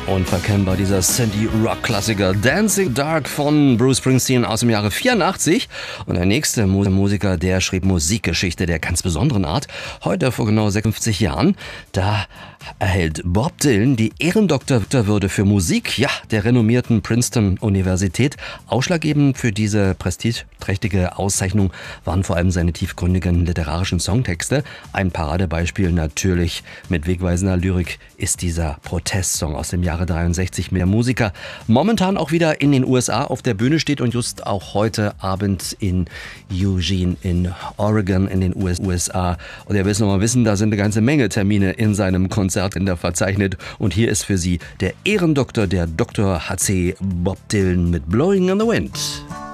Unverkennbar dieser Synthie-Rock-Klassiker Dancing Dark von Bruce Springsteen aus dem Jahre 84. Und der nächste Musiker, der schrieb Musikgeschichte der ganz besonderen Art. Heute vor genau 56 Jahren, da erhält Bob Dylan die Ehrendoktorwürde für Musik, ja, der renommierten Princeton-Universität. Ausschlaggebend für diese prestigeträchtige Auszeichnung waren vor allem seine tiefgründigen literarischen Songtexte. Ein Paradebeispiel natürlich mit wegweisender Lyrik ist dieser Protestsong aus dem Jahre 63 mit der Musiker momentan auch wieder in den USA auf der Bühne steht und just auch heute Abend in Eugene in Oregon in den USA. Und ihr wisst noch mal wissen, da sind eine ganze Menge Termine in seinem Konzertkalender verzeichnet. Und hier ist für Sie der Ehrendoktor, der Dr. H.C. Bob Dylan mit Blowing in the Wind.